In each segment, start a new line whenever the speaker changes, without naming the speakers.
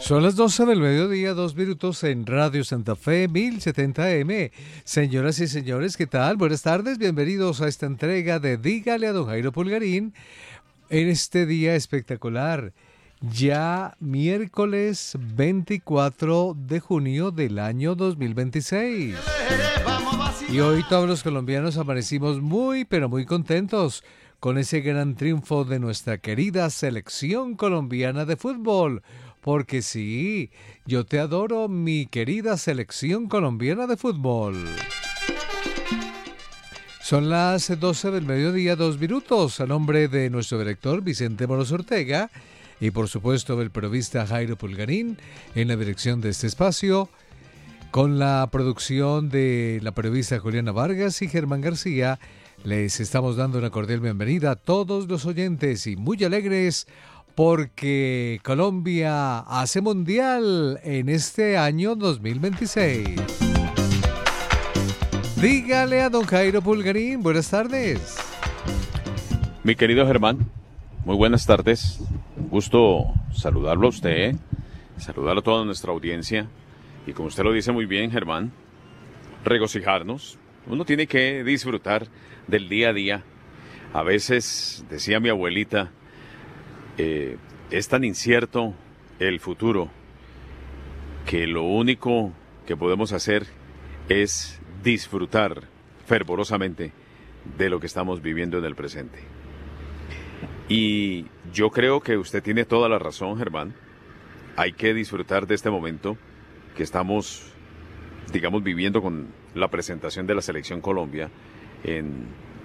Son las 12 del mediodía, 2 minutos en Radio Santa Fe, 1070M. Señoras y señores, ¿qué tal? Buenas tardes, bienvenidos a esta entrega de Dígale a don Jairo Pulgarín en este día espectacular. Ya miércoles 24 de junio del año 2026. Y hoy todos los colombianos amanecimos muy, pero muy contentos con ese gran triunfo de nuestra querida selección colombiana de fútbol. Porque sí, yo te adoro, mi querida selección colombiana de fútbol. Son las 12 del mediodía, 2 minutos, a nombre de nuestro director Vicente Moros Ortega y por supuesto del periodista Jairo Pulgarín en la dirección de este espacio, con la producción de la periodista Juliana Vargas y Germán García. Les estamos dando una cordial bienvenida a todos los oyentes y muy alegres porque Colombia hace mundial en este año 2026. Dígale a don Jairo Pulgarín, buenas tardes.
Mi querido Germán, muy buenas tardes. Un gusto saludarlo a usted, saludar a toda nuestra audiencia. Y como usted lo dice muy bien, Germán, regocijarnos. Uno tiene que disfrutar del día a día. A veces, decía mi abuelita, es tan incierto el futuro que lo único que podemos hacer es disfrutar fervorosamente de lo que estamos viviendo en el presente. Y yo creo que usted tiene toda la razón, Germán. Hay que disfrutar de este momento que estamos, digamos, viviendo con la presentación de la Selección Colombia en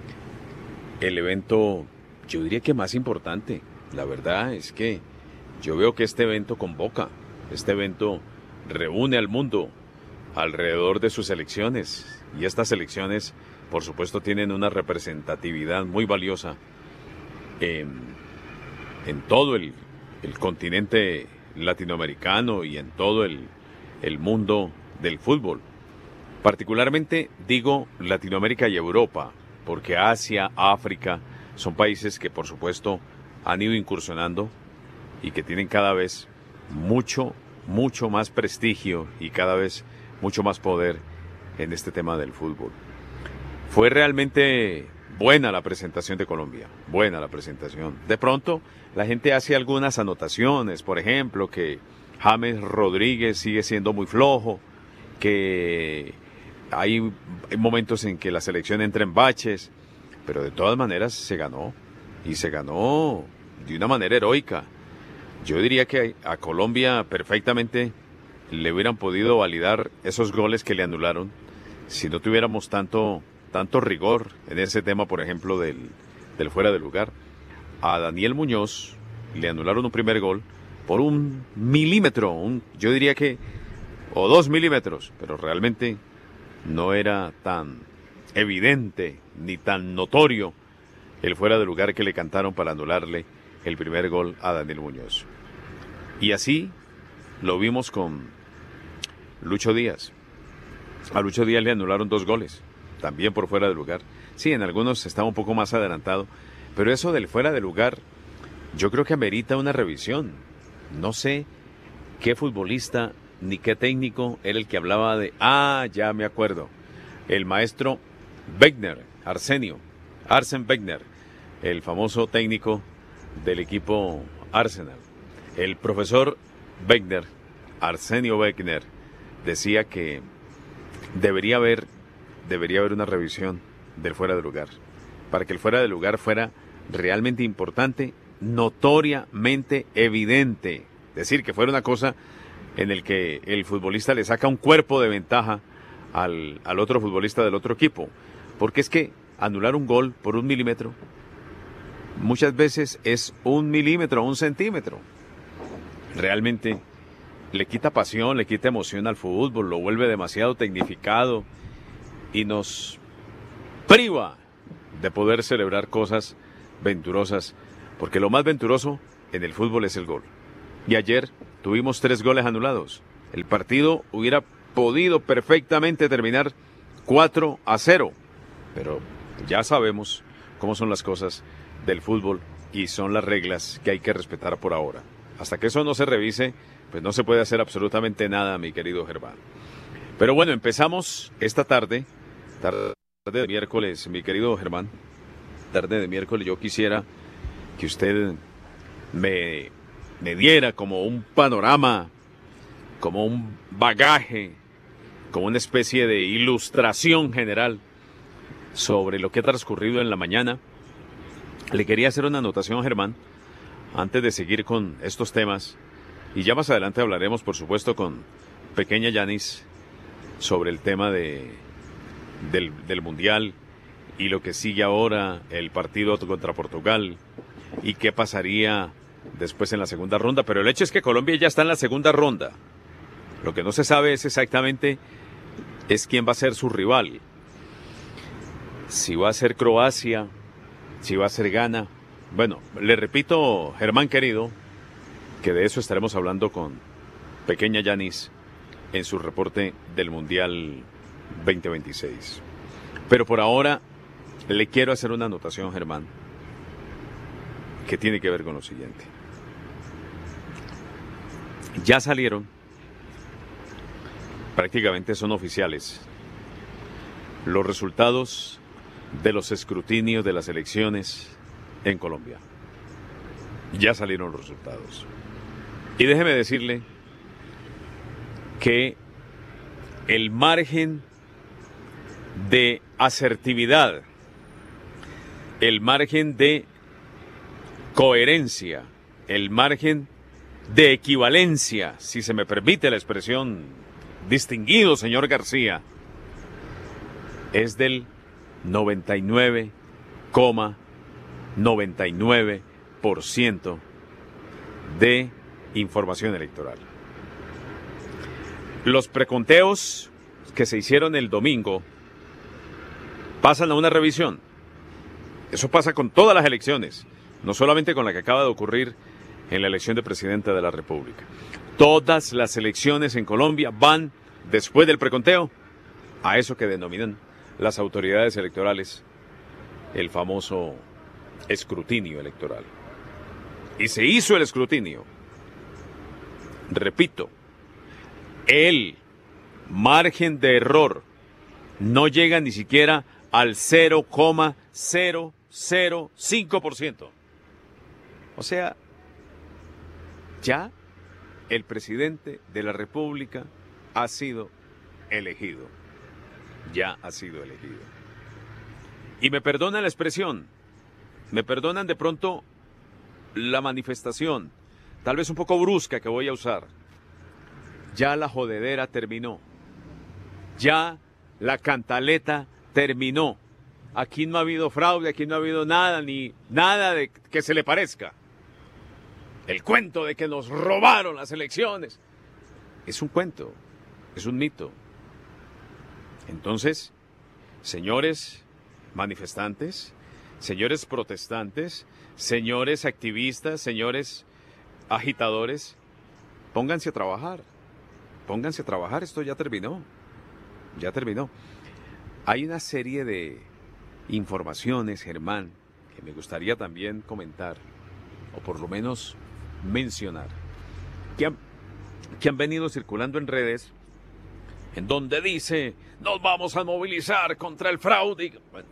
el evento, yo diría que más importante. La verdad es que yo veo que este evento convoca, este evento reúne al mundo alrededor de sus elecciones y estas elecciones, por supuesto, tienen una representatividad muy valiosa en todo el continente latinoamericano y en todo el mundo del fútbol. Particularmente digo Latinoamérica y Europa, porque Asia, África son países que por supuesto han ido incursionando y que tienen cada vez mucho más prestigio y cada vez mucho más poder en este tema del fútbol. Fue realmente buena la presentación de Colombia, buena la presentación. De pronto la gente hace algunas anotaciones, por ejemplo, que James Rodríguez sigue siendo muy flojo, que hay momentos en que la selección entra en baches, pero de todas maneras se ganó, y se ganó de una manera heroica. Yo diría que a Colombia perfectamente le hubieran podido validar esos goles que le anularon si no tuviéramos tanto rigor en ese tema, por ejemplo, del fuera de lugar. A Daniel Muñoz le anularon un primer gol por 1 milímetro, yo diría que, o 2 milímetros, pero realmente no era tan evidente ni tan notorio el fuera de lugar que le cantaron para anularle el primer gol a Daniel Muñoz. Y así lo vimos con Lucho Díaz. A Lucho Díaz le anularon 2 goles, también por fuera de lugar. Sí, en algunos estaba un poco más adelantado, pero eso del fuera de lugar yo creo que amerita una revisión. No sé qué futbolista ni qué técnico era el que hablaba de... ya me acuerdo. El maestro Wenger, Arsène Wenger, el famoso técnico del equipo Arsenal. El profesor Wenger, Arsène Wenger, decía que debería haber una revisión del fuera de lugar, para que el fuera de lugar fuera realmente importante, notoriamente evidente. Es decir, que fuera una cosa en el que el futbolista le saca un cuerpo de ventaja al otro futbolista del otro equipo. Porque es que anular un gol por 1 milímetro muchas veces es 1 milímetro, 1 centímetro. Realmente le quita pasión, le quita emoción al fútbol, lo vuelve demasiado tecnificado y nos priva de poder celebrar cosas venturosas, porque lo más venturoso en el fútbol es el gol. Y ayer tuvimos 3 goles anulados. El partido hubiera podido perfectamente terminar 4-0, pero ya sabemos cómo son las cosas del fútbol y son las reglas que hay que respetar por ahora. Hasta que eso no se revise, pues no se puede hacer absolutamente nada, mi querido Germán. Pero bueno, empezamos esta tarde de miércoles, mi querido Germán. Tarde de miércoles, yo quisiera que usted me diera como un panorama, como un bagaje, como una especie de ilustración general sobre lo que ha transcurrido en la mañana. Le quería hacer una anotación, Germán, antes de seguir con estos temas, y ya más adelante hablaremos, por supuesto, con Pequeña Yanis sobre el tema del Mundial y lo que sigue ahora, el partido contra Portugal, y qué pasaría después en la segunda ronda. Pero el hecho es que Colombia ya está en la segunda ronda. Lo que no se sabe es exactamente quién va a ser su rival. Si va a ser Croacia, si va a ser Ghana. Bueno, le repito, Germán querido, que de eso estaremos hablando con Pequeña Yanis en su reporte del Mundial 2026. Pero por ahora le quiero hacer una anotación, Germán, que tiene que ver con lo siguiente. Ya salieron, prácticamente son oficiales, los resultados de los escrutinios de las elecciones en Colombia. Ya salieron los resultados. Y déjeme decirle que el margen de asertividad, el margen de coherencia, el margen de equivalencia, si se me permite la expresión, distinguido señor García, es del 99,99% de información electoral. Los preconteos que se hicieron el domingo pasan a una revisión. Eso pasa con todas las elecciones, no solamente con la que acaba de ocurrir en la elección de presidente de la República. Todas las elecciones en Colombia van, después del preconteo, a eso que denominan las autoridades electorales, el famoso escrutinio electoral. Y se hizo el escrutinio. Repito, el margen de error no llega ni siquiera al 0,005%. O sea, ya el presidente de la República ha sido elegido. Ya ha sido elegido. Y me perdonan la expresión, me perdonan de pronto la manifestación, tal vez un poco brusca que voy a usar. Ya la jodedera terminó. Ya la cantaleta terminó. Aquí no ha habido fraude, aquí no ha habido nada, ni nada de que se le parezca. El cuento de que nos robaron las elecciones es un cuento, es un mito. Entonces, señores manifestantes, señores protestantes, señores activistas, señores agitadores, pónganse a trabajar. Pónganse a trabajar, esto ya terminó. Ya terminó. Hay una serie de informaciones, Germán, que me gustaría también comentar, o por lo menos mencionar, que han venido circulando en redes, en donde dice, nos vamos a movilizar contra el fraude. Bueno,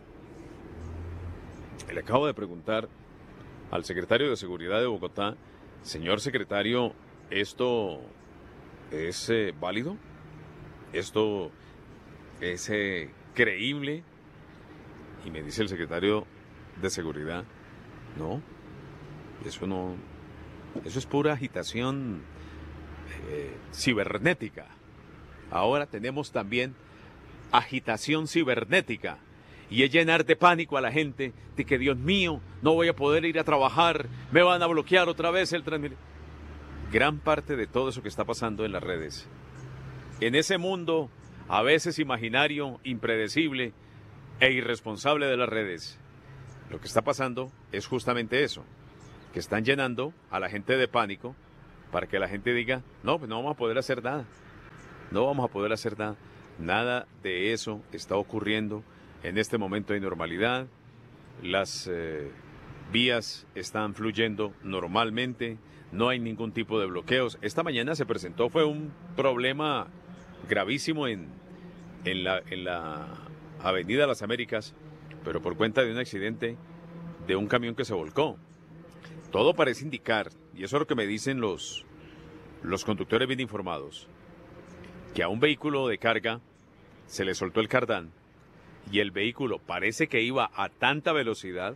le acabo de preguntar al secretario de Seguridad de Bogotá, señor secretario, ¿esto es válido? ¿Esto es creíble? Y me dice el secretario de Seguridad, no, eso es pura agitación cibernética. Ahora tenemos también agitación cibernética y es llenar de pánico a la gente de que, Dios mío, no voy a poder ir a trabajar, me van a bloquear otra vez el Transmilenio. Gran parte de todo eso que está pasando en las redes, en ese mundo a veces imaginario, impredecible e irresponsable de las redes, lo que está pasando es justamente eso, que están llenando a la gente de pánico para que la gente diga, no, pues no vamos a poder hacer nada, no vamos a poder hacer nada. Nada de eso está ocurriendo en este momento de normalidad. Las vías están fluyendo normalmente, no hay ningún tipo de bloqueos. Esta mañana se presentó, fue un problema gravísimo en la Avenida Las Américas, pero por cuenta de un accidente de un camión que se volcó. Todo parece indicar, y eso es lo que me dicen los conductores bien informados, que a un vehículo de carga se le soltó el cardán y el vehículo parece que iba a tanta velocidad,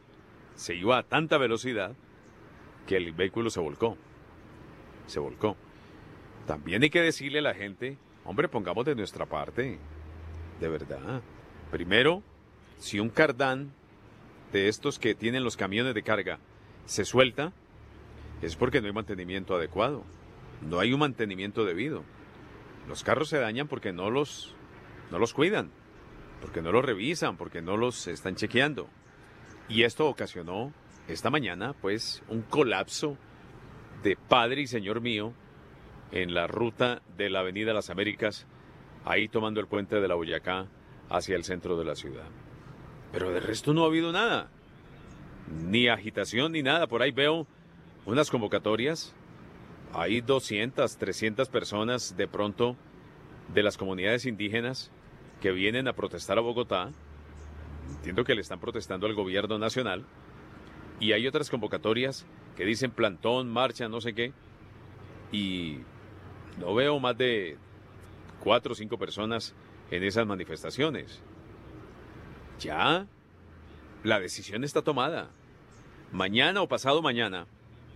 que el vehículo se volcó. Se volcó. También hay que decirle a la gente, hombre, pongamos de nuestra parte, de verdad. Primero, si un cardán de estos que tienen los camiones de carga se suelta, es porque no hay mantenimiento adecuado, no hay un mantenimiento debido. Los carros se dañan porque no los cuidan, porque no los revisan, porque no los están chequeando. Y esto ocasionó esta mañana, pues, un colapso de Padre y Señor mío en la ruta de la Avenida Las Américas, ahí tomando el puente de la Boyacá hacia el centro de la ciudad. Pero de resto no ha habido nada, ni agitación ni nada. Por ahí veo unas convocatorias, hay 200, 300 personas de pronto de las comunidades indígenas que vienen a protestar a Bogotá. Entiendo que le están protestando al gobierno nacional. Y hay otras convocatorias que dicen plantón, marcha, no sé qué. Y no veo más de 4 o 5 personas en esas manifestaciones. Ya la decisión está tomada. Mañana o pasado mañana,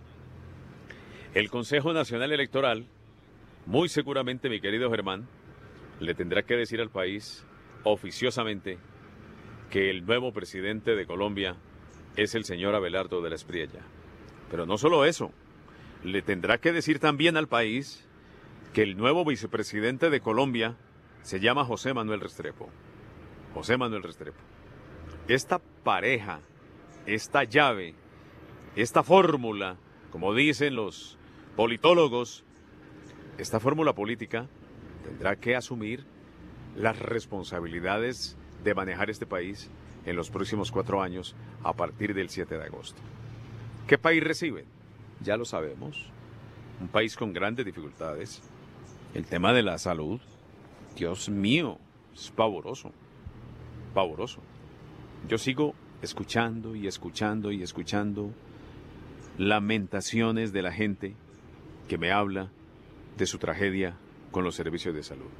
el Consejo Nacional Electoral, muy seguramente, mi querido Germán, le tendrá que decir al país oficiosamente que el nuevo presidente de Colombia es el señor Abelardo de la Espriella. Pero no solo eso, le tendrá que decir también al país que el nuevo vicepresidente de Colombia se llama José Manuel Restrepo. José Manuel Restrepo. Esta pareja, esta llave, esta fórmula, como dicen los politólogos, esta fórmula política tendrá que asumir las responsabilidades de manejar este país en los próximos 4 años a partir del 7 de agosto. ¿Qué país reciben? Ya lo sabemos. Un país con grandes dificultades. El tema de la salud, Dios mío, es pavoroso. Pavoroso. Yo sigo escuchando y escuchando y escuchando lamentaciones de la gente que me habla de su tragedia con los servicios de salud.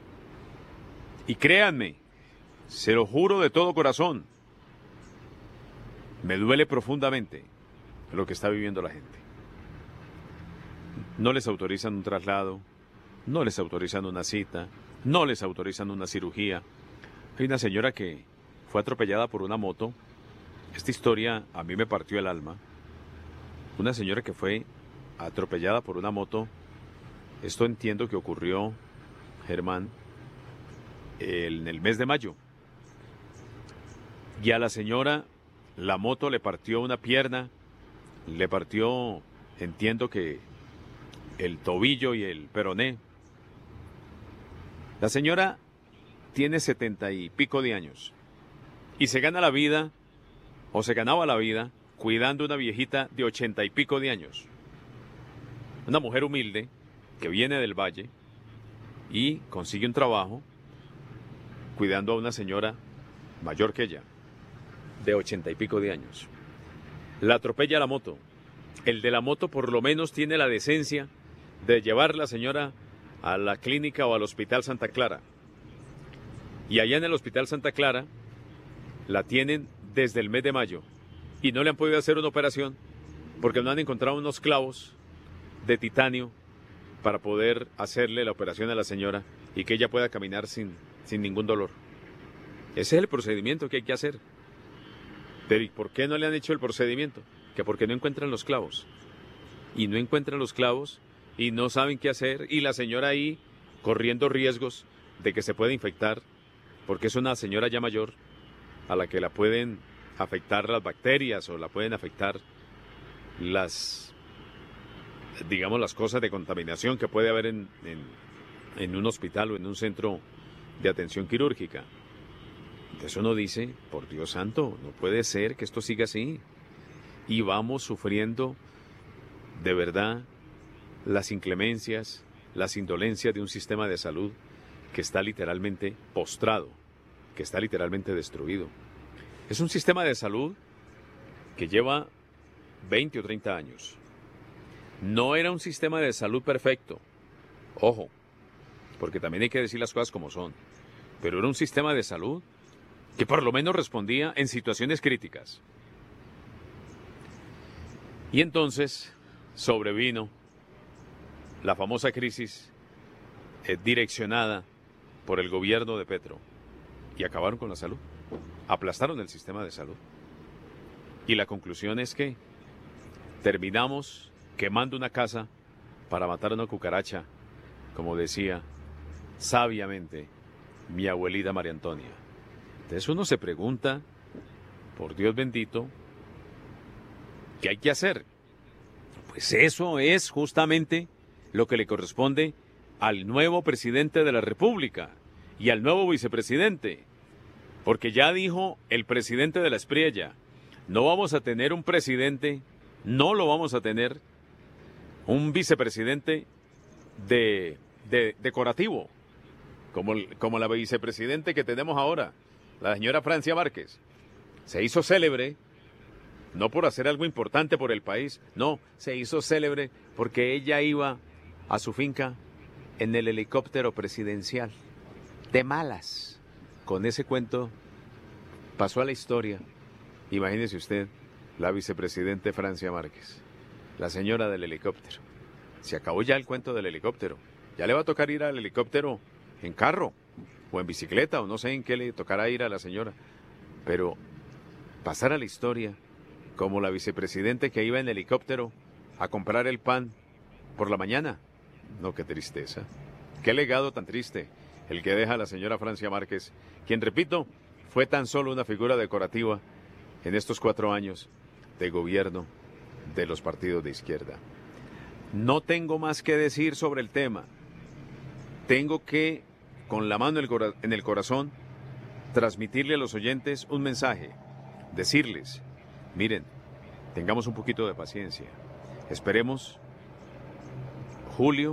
Y créanme, se lo juro de todo corazón, me duele profundamente lo que está viviendo la gente. No les autorizan un traslado, no les autorizan una cita, no les autorizan una cirugía. Hay una señora que fue atropellada por una moto. Esta historia a mí me partió el alma. Una señora que fue atropellada por una moto. Esto entiendo que ocurrió, Germán, en el mes de mayo. Y a la señora la moto le partió una pierna, le partió, entiendo que el tobillo y el peroné. La señora tiene 70 y pico de años y se gana la vida, o se ganaba la vida, cuidando una viejita de 80 y pico de años. Una mujer humilde que viene del valle y consigue un trabajo cuidando a una señora mayor que ella, de 80 y pico de años. La atropella la moto. El de la moto por lo menos tiene la decencia de llevar a la señora a la clínica o al Hospital Santa Clara. Y allá en el Hospital Santa Clara la tienen desde el mes de mayo y no le han podido hacer una operación porque no han encontrado unos clavos de titanio para poder hacerle la operación a la señora y que ella pueda caminar sin ningún dolor. Ese es el procedimiento que hay que hacer. Pero ¿y por qué no le han hecho el procedimiento? Que porque no encuentran los clavos. Y no encuentran los clavos y no saben qué hacer. Y la señora ahí corriendo riesgos de que se pueda infectar, porque es una señora ya mayor a la que la pueden afectar las bacterias o la pueden afectar las, digamos, las cosas de contaminación que puede haber en un hospital o en un centro de atención quirúrgica. Entonces uno dice, por Dios santo, no puede ser que esto siga así. y vamos sufriendo de verdad las inclemencias, las indolencias de un sistema de salud que está literalmente postrado, que está literalmente destruido. Es un sistema de salud que lleva 20 o 30 años. No era un sistema de salud perfecto, ojo, porque también hay que decir las cosas como son, pero era un sistema de salud que por lo menos respondía en situaciones críticas. Y entonces sobrevino la famosa crisis direccionada por el gobierno de Petro y acabaron con la salud, aplastaron el sistema de salud. Y la conclusión es que terminamos quemando una casa para matar a una cucaracha, como decía sabiamente mi abuelita María Antonia. Entonces uno se pregunta, por Dios bendito, ¿qué hay que hacer? Pues eso es justamente lo que le corresponde al nuevo presidente de la República y al nuevo vicepresidente. Porque ya dijo el presidente de la Espriella, no vamos a tener un presidente, no lo vamos a tener, un vicepresidente decorativo, como la vicepresidente que tenemos ahora, la señora Francia Márquez. Se hizo célebre, no por hacer algo importante por el país, no, se hizo célebre porque ella iba a su finca en el helicóptero presidencial, de malas. Con ese cuento pasó a la historia. Imagínese usted, la vicepresidente Francia Márquez, la señora del helicóptero. Se acabó ya el cuento del helicóptero. Ya le va a tocar ir al helicóptero en carro, o en bicicleta, o no sé en qué le tocará ir a la señora. Pero pasar a la historia como la vicepresidente que iba en helicóptero a comprar el pan por la mañana. No, qué tristeza. Qué legado tan triste el que deja la señora Francia Márquez, quien, repito, fue tan solo una figura decorativa en estos 4 años de gobierno de los partidos de izquierda. No tengo más que decir sobre el tema. Tengo que, con la mano en el corazón, transmitirle a los oyentes un mensaje. Decirles, miren, tengamos un poquito de paciencia. Esperemos julio,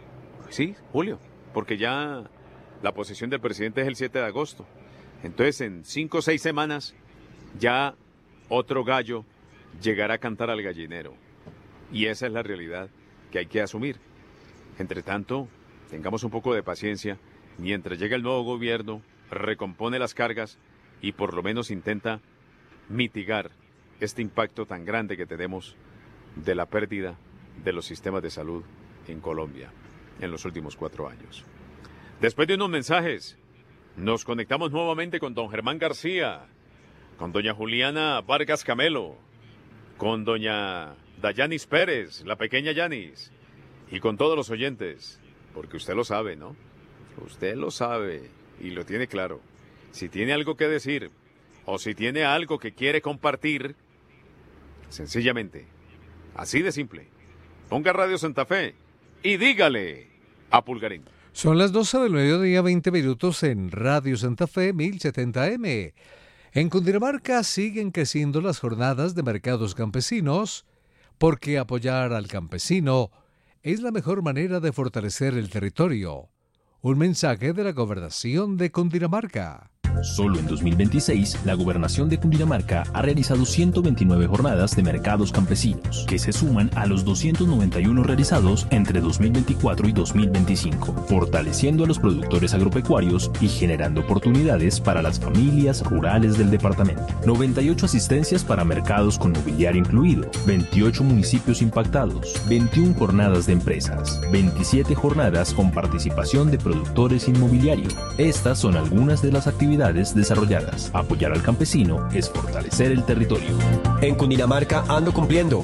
porque ya la posesión del presidente es el 7 de agosto. Entonces, en 5 o 6 semanas, ya otro gallo llegará a cantar al gallinero. Y esa es la realidad que hay que asumir. Entre tanto, tengamos un poco de paciencia mientras llega el nuevo gobierno, recompone las cargas y por lo menos intenta mitigar este impacto tan grande que tenemos de la pérdida de los sistemas de salud en Colombia en los últimos 4 años. Después de unos mensajes, nos conectamos nuevamente con don Germán García, con doña Juliana Vargas Camelo, con doña Dayanis Pérez, la pequeña Yanis, y con todos los oyentes, porque usted lo sabe, ¿no? Usted lo sabe y lo tiene claro. Si tiene algo que decir o si tiene algo que quiere compartir, sencillamente, así de simple, ponga Radio Santa Fe y dígale a Pulgarín.
Son las 12 del mediodía, 20 minutos en Radio Santa Fe 1070M. En Cundinamarca siguen creciendo las jornadas de mercados campesinos, porque apoyar al campesino es la mejor manera de fortalecer el territorio. Un mensaje de la Gobernación de Cundinamarca.
Solo en 2026, la Gobernación de Cundinamarca ha realizado 129 jornadas de mercados campesinos, que se suman a los 291 realizados entre 2024 y 2025, fortaleciendo a los productores agropecuarios y generando oportunidades para las familias rurales del departamento. 98 asistencias para mercados con mobiliario incluido, 28 municipios impactados, 21 jornadas de empresas, 27 jornadas con participación de productores inmobiliario. Estas son algunas de las actividades desarrolladas. Apoyar al campesino es fortalecer el territorio.
En Cundinamarca ando cumpliendo.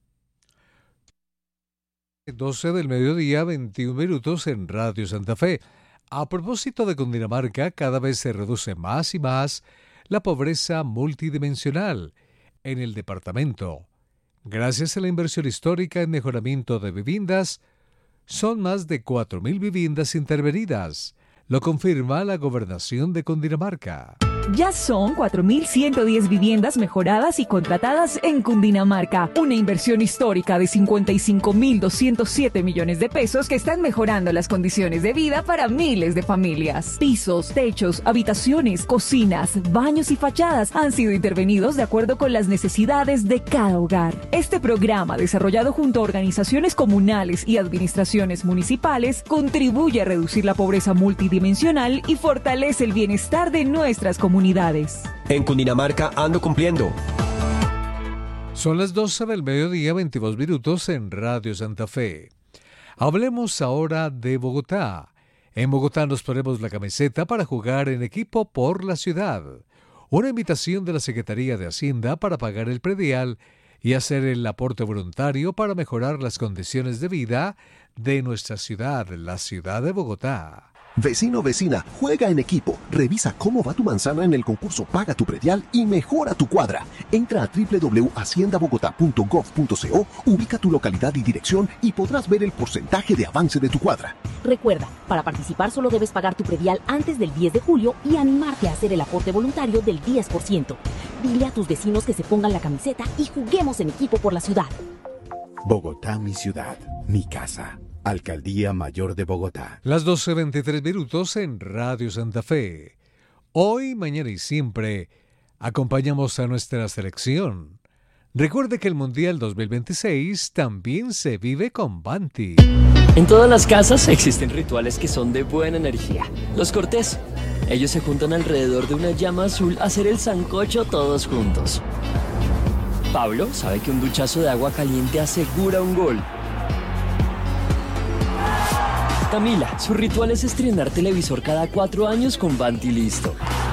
12 del mediodía, 21 minutos en Radio Santa Fe. A propósito de Cundinamarca, cada vez se reduce más y más la pobreza multidimensional en el departamento. Gracias a la inversión histórica en mejoramiento de viviendas, son más de 4.000 viviendas intervenidas. Lo confirma la Gobernación de Cundinamarca.
Ya son 4.110 viviendas mejoradas y contratadas en Cundinamarca. Una inversión histórica de 55.207 millones de pesos que están mejorando las condiciones de vida para miles de familias. Pisos, techos, habitaciones, cocinas, baños y fachadas han sido intervenidos de acuerdo con las necesidades de cada hogar. Este programa, desarrollado junto a organizaciones comunales y administraciones municipales, contribuye a reducir la pobreza multidimensional y fortalece el bienestar de nuestras comunidades.
En Cundinamarca ando cumpliendo.
Son las 12 del mediodía, 22 minutos en Radio Santa Fe. Hablemos ahora de Bogotá. En Bogotá nos ponemos la camiseta para jugar en equipo por la ciudad. Una invitación de la Secretaría de Hacienda para pagar el predial y hacer el aporte voluntario para mejorar las condiciones de vida de nuestra ciudad, la ciudad de Bogotá.
Vecino, vecina, juega en equipo. Revisa cómo va tu manzana en el concurso Paga tu Predial y mejora tu cuadra. Entra a www.haciendabogotá.gov.co, ubica tu localidad y dirección y podrás ver el porcentaje de avance de tu cuadra.
Recuerda, para participar solo debes pagar tu predial antes del 10 de julio y animarte a hacer el aporte voluntario del 10%. Dile a tus vecinos que se pongan la camiseta y juguemos en equipo por la ciudad.
Bogotá, mi ciudad, mi casa. Alcaldía Mayor de Bogotá.
Las 12:23 minutos en Radio Santa Fe. Hoy, mañana y siempre acompañamos a nuestra selección. Recuerde que el Mundial 2026 también se vive con Banti.
En todas las casas existen rituales que son de buena energía. Los cortés. Ellos se juntan alrededor de una llama azul a hacer el sancocho todos juntos. Pablo sabe que un duchazo de agua caliente asegura un gol. Camila, su ritual es estrenar televisor cada 4 años con Banti listo.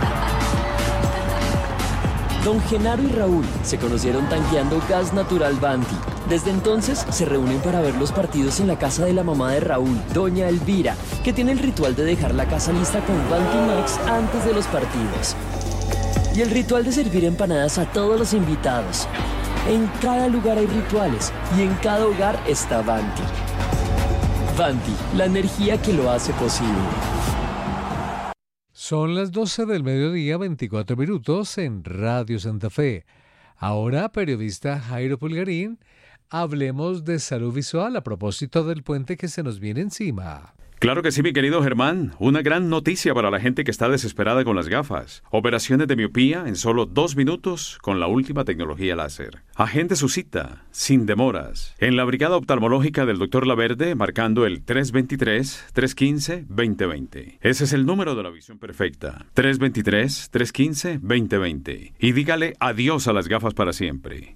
Don Genaro y Raúl se conocieron tanqueando gas natural Banti. Desde entonces se reúnen para ver los partidos en la casa de la mamá de Raúl, doña Elvira, que tiene el ritual de dejar la casa lista con Banti Max antes de los partidos. Y el ritual de servir empanadas a todos los invitados. En cada lugar hay rituales y en cada hogar está Banti. Banti, la energía que lo hace posible.
Son las 12 del mediodía, 24 minutos en Radio Santa Fe. Ahora, periodista Jairo Pulgarín, hablemos de salud visual a propósito del puente que se nos viene encima.
Claro que sí, mi querido Germán. Una gran noticia para la gente que está desesperada con las gafas. Operaciones de miopía en solo 2 minutos con la última tecnología láser. Agende su cita, sin demoras, en la Brigada Oftalmológica del Dr. Laverde, marcando el 323-315-2020. Ese es el número de la visión perfecta. 323-315-2020. Y dígale adiós a las gafas para siempre.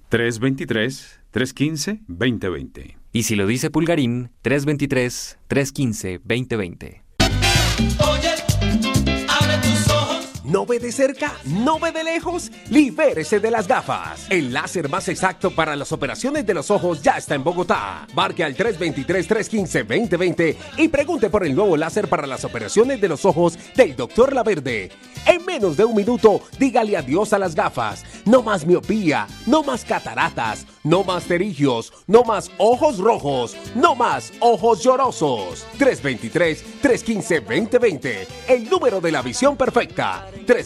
323-315-2020.
Y si lo dice Pulgarín, 323-315-2020.
Oye, abre tus ojos.
¿No ve de cerca? ¿No ve de lejos? Libérese de las gafas. El láser más exacto para las operaciones de los ojos ya está en Bogotá. Marque al 323-315-2020 y pregunte por el nuevo láser para las operaciones de los ojos del Dr. Laverde. En menos de 1 minuto, dígale adiós a las gafas. No más miopía, no más cataratas, no más pterigios, no más ojos rojos, no más ojos llorosos. 323-315-2020. El número de la visión perfecta.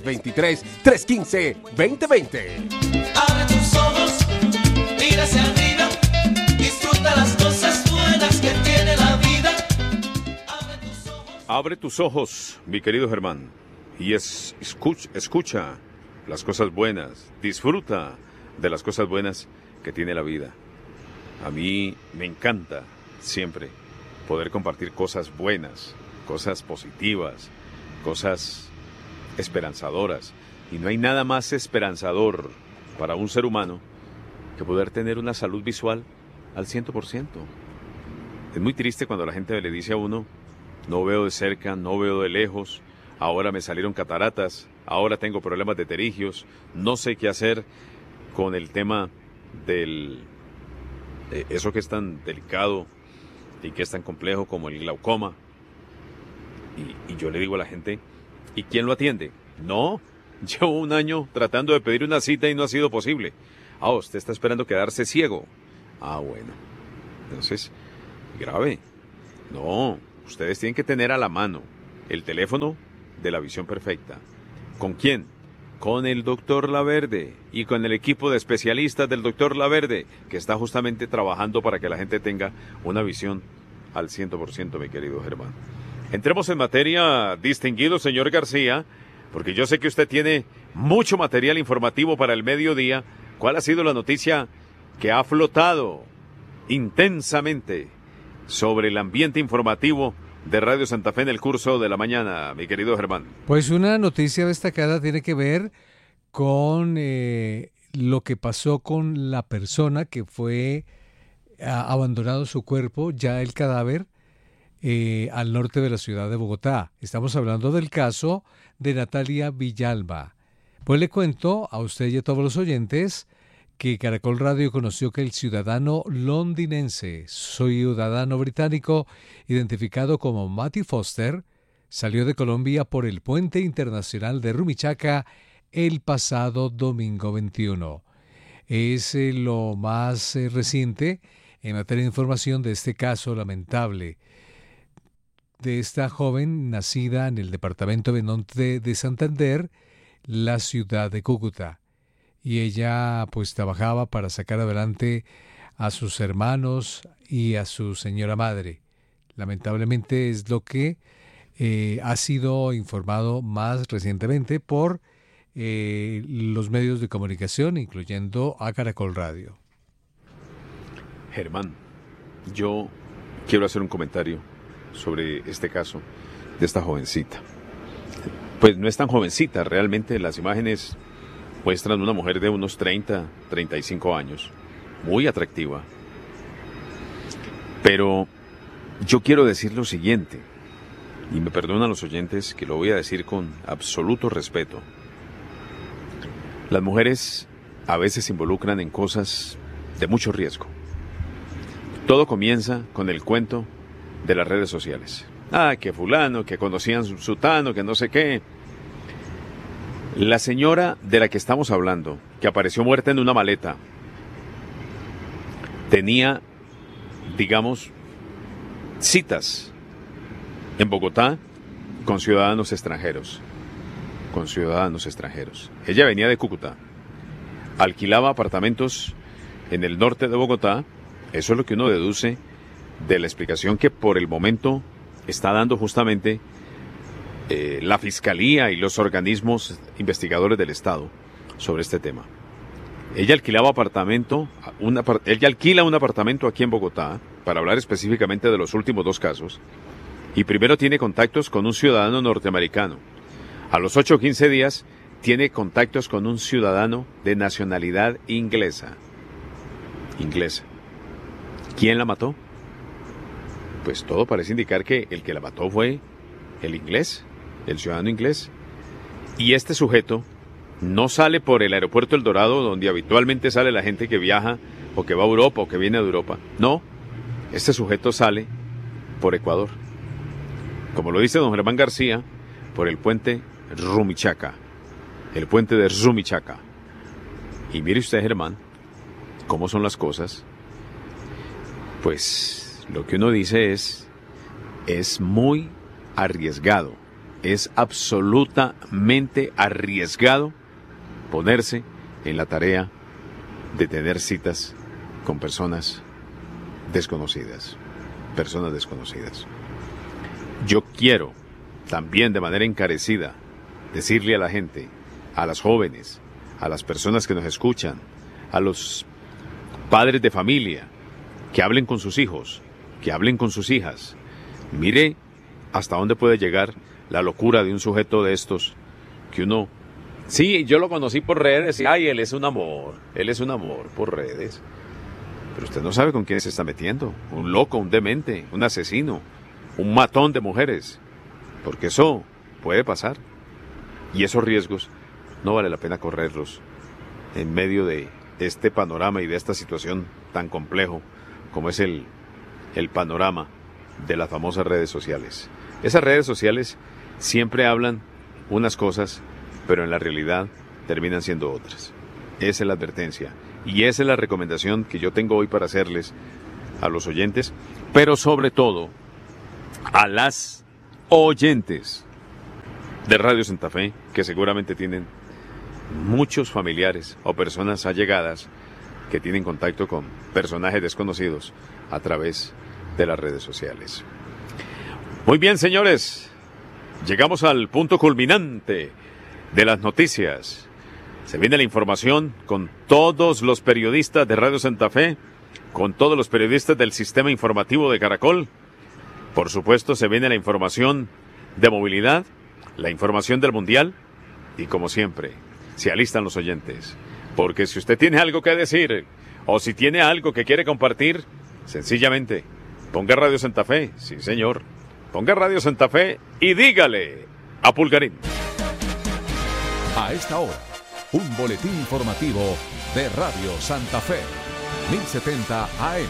323-315-2020.
Abre tus ojos, mira hacia arriba, disfruta las cosas buenas que tiene la vida.
Abre tus ojos, mi querido Germán, y escucha las cosas buenas, disfruta de las cosas buenas que tiene la vida. A mí me encanta siempre poder compartir cosas buenas, cosas positivas, cosas esperanzadoras. Y no hay nada más esperanzador para un ser humano que poder tener una salud visual al 100%. Es muy triste cuando la gente le dice a uno: no veo de cerca, no veo de lejos, ahora me salieron cataratas, ahora tengo problemas de pterigios, no sé qué hacer con el tema de eso que es tan delicado y que es tan complejo como el glaucoma. Y yo le digo a la gente: ¿y quién lo atiende? No, llevo 1 año tratando de pedir una cita y no ha sido posible. Ah, usted está esperando quedarse ciego. Ah, bueno. Entonces, grave. No, ustedes tienen que tener a la mano el teléfono de la visión perfecta. ¿Con quién? con el doctor Laverde y con el equipo de especialistas del doctor Laverde, que está justamente trabajando para que la gente tenga una visión al 100%, mi querido Germán. Entremos en materia, distinguido señor García, porque yo sé que usted tiene mucho material informativo para el mediodía. ¿Cuál ha sido la noticia que ha flotado intensamente sobre el ambiente informativo de Radio Santa Fe en el curso de la mañana, mi querido Germán?
Pues una noticia destacada tiene que ver con lo que pasó con la persona que fue abandonado su cuerpo, ya el cadáver, al norte de la ciudad de Bogotá. Estamos hablando del caso de Natalia Villalba. Pues le cuento a usted y a todos los oyentes que Caracol Radio conoció que el ciudadano londinense, ciudadano británico, identificado como Matthew Foster, salió de Colombia por el puente internacional de Rumichaca el pasado domingo 21. Es lo más reciente en materia de información de este caso lamentable de esta joven nacida en el departamento de Norte de Santander, la ciudad de Cúcuta. Y ella pues trabajaba para sacar adelante a sus hermanos y a su señora madre. Lamentablemente es lo que ha sido informado más recientemente por los medios de comunicación, incluyendo a Caracol Radio.
Germán, yo quiero hacer un comentario sobre este caso de esta jovencita. Pues no es tan jovencita, realmente las imágenes muestran una mujer de unos 30, 35 años, muy atractiva. Pero yo quiero decir lo siguiente, y me perdonan los oyentes que lo voy a decir con absoluto respeto. Las mujeres a veces se involucran en cosas de mucho riesgo. Todo comienza con el cuento de las redes sociales. Que fulano, que conocían sutano, que no sé qué. La señora de la que estamos hablando, que apareció muerta en una maleta, tenía, digamos, citas en Bogotá con ciudadanos extranjeros. Ella venía de Cúcuta, alquilaba apartamentos en el norte de Bogotá. Eso es lo que uno deduce de la explicación que por el momento está dando justamente la Fiscalía y los organismos investigadores del Estado sobre este tema. Ella alquila un apartamento aquí en Bogotá, para hablar específicamente de los últimos dos casos, y primero tiene contactos con un ciudadano norteamericano. A los 8 o 15 días tiene contactos con un ciudadano de nacionalidad inglesa. ¿Quién la mató? Pues todo parece indicar que el que la mató fue el inglés, el ciudadano inglés. Y este sujeto no sale por el aeropuerto El Dorado, donde habitualmente sale la gente que viaja o que va a Europa o que viene de Europa. No, este sujeto sale por Ecuador. Como lo dice don Germán García, por el puente Rumichaca. El puente de Rumichaca. Y mire usted, Germán, cómo son las cosas. Pues lo que uno dice es muy arriesgado, es absolutamente arriesgado ponerse en la tarea de tener citas con personas desconocidas. Yo quiero también de manera encarecida decirle a la gente, a las jóvenes, a las personas que nos escuchan, a los padres de familia, que hablen con sus hijos, que hablen con sus hijas. Mire hasta dónde puede llegar la locura de un sujeto de estos, que uno... Sí, yo lo conocí por redes, y él es un amor por redes. Pero usted no sabe con quién se está metiendo. Un loco, un demente, un asesino, un matón de mujeres. Porque eso puede pasar. Y esos riesgos no vale la pena correrlos en medio de este panorama y de esta situación tan complejo como es el panorama de las famosas redes sociales. Esas redes sociales siempre hablan unas cosas, pero en la realidad terminan siendo otras. Esa es la advertencia y esa es la recomendación que yo tengo hoy para hacerles a los oyentes, pero sobre todo a las oyentes de Radio Santa Fe, que seguramente tienen muchos familiares o personas allegadas que tienen contacto con personajes desconocidos a través de las redes sociales. Muy bien, señores, llegamos al punto culminante de las noticias. Se viene la información con todos los periodistas de Radio Santa Fe, con todos los periodistas del sistema informativo de Caracol. Por supuesto, se viene la información de movilidad, la información del Mundial y, como siempre, se alistan los oyentes. Porque si usted tiene algo que decir o si tiene algo que quiere compartir, sencillamente ponga Radio Santa Fe, sí señor, ponga Radio Santa Fe y dígale a Pulgarín.
A esta hora, un boletín informativo de Radio Santa Fe, 1070 AM.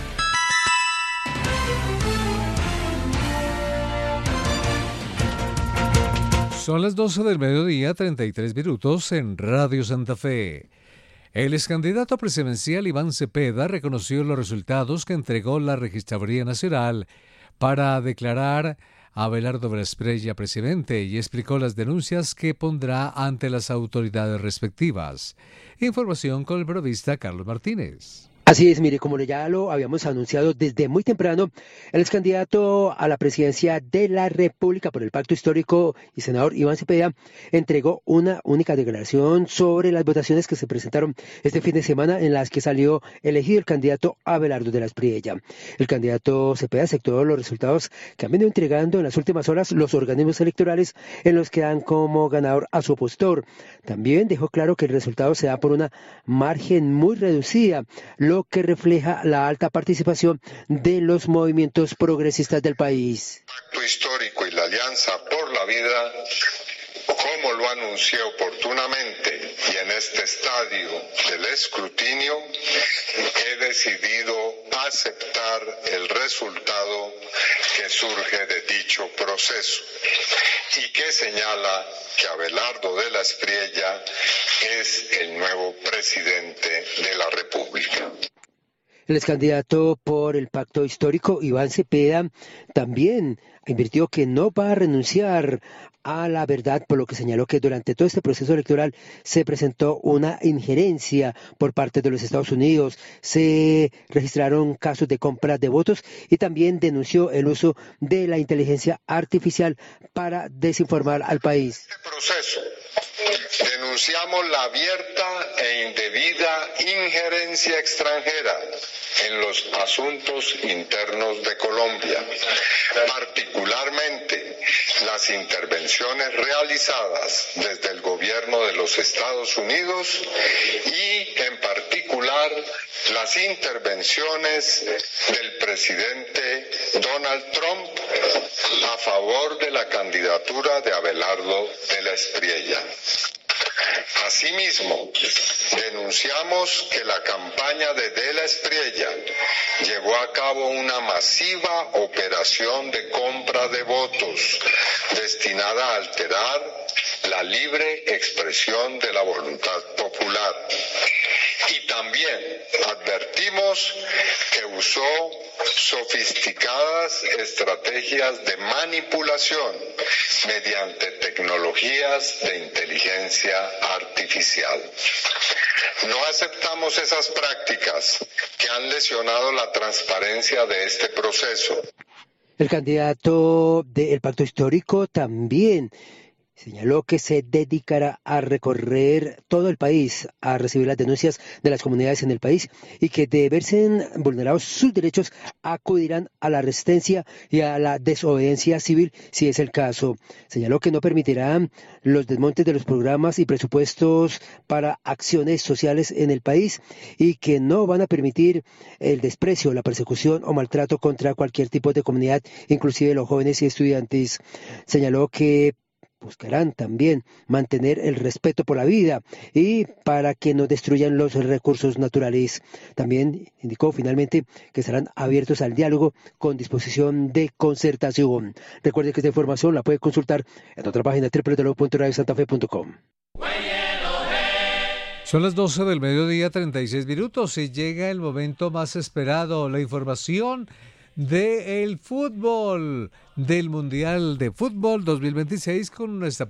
Son las 12 del mediodía, 33 minutos en Radio Santa Fe. El excandidato presidencial Iván Cepeda reconoció los resultados que entregó la Registraduría Nacional para declarar a Abelardo Velásquez presidente y explicó las denuncias que pondrá ante las autoridades respectivas. Información con el periodista Carlos Martínez.
Así es, mire, como ya lo habíamos anunciado desde muy temprano, el ex candidato a la presidencia de la República por el Pacto Histórico y senador Iván Cepeda entregó una única declaración sobre las votaciones que se presentaron este fin de semana en las que salió elegido el candidato Abelardo de las Priella. El candidato Cepeda aceptó los resultados que han venido entregando en las últimas horas los organismos electorales en los que dan como ganador a su opositor. También dejó claro que el resultado se da por una margen muy reducida, lo que refleja la alta participación de los movimientos progresistas del país.
El Pacto Histórico y la Alianza por la Vida, como lo anuncié oportunamente y en este estadio del escrutinio, he decidido aceptar el resultado que surge de dicho proceso y que señala que Abelardo de las Priella es el nuevo presidente de la República.
El ex candidato por el Pacto Histórico, Iván Cepeda, también advirtió que no va a renunciar a la verdad, por lo que señaló que durante todo este proceso electoral se presentó una injerencia por parte de los Estados Unidos, se registraron casos de compra de votos y también denunció el uso de la inteligencia artificial para desinformar al país.
Este proceso denunciamos la abierta e indebida injerencia extranjera en los asuntos internos de Colombia, particularmente las intervenciones realizadas desde el gobierno de los Estados Unidos y en particular las intervenciones del presidente Donald Trump a favor de la candidatura de Abelardo de las Priella. Asimismo, denunciamos que la campaña de las Priella llevó a cabo una masiva operación de compra de votos destinada a alterar la libre expresión de la voluntad popular. Y también advertimos que usó sofisticadas estrategias de manipulación mediante tecnologías de inteligencia artificial. No aceptamos esas prácticas que han lesionado la transparencia de este proceso.
El candidato del Pacto Histórico también señaló que se dedicará a recorrer todo el país a recibir las denuncias de las comunidades en el país y que de verse vulnerados sus derechos acudirán a la resistencia y a la desobediencia civil si es el caso. Señaló que no permitirán los desmontes de los programas y presupuestos para acciones sociales en el país y que no van a permitir el desprecio, la persecución o maltrato contra cualquier tipo de comunidad, inclusive los jóvenes y estudiantes. Señaló que buscarán también mantener el respeto por la vida y para que no destruyan los recursos naturales. También indicó finalmente que estarán abiertos al diálogo con disposición de concertación. Recuerde que esta información la puede consultar en otra página www.radiosantafe.com.
Son las 12 del mediodía, 36 minutos y llega el momento más esperado, la información del fútbol, del Mundial de Fútbol 2026 con nuestra